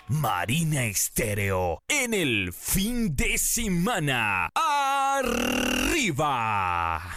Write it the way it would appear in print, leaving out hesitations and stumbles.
Marina Estéreo en el fin de semana. ¡Arriba!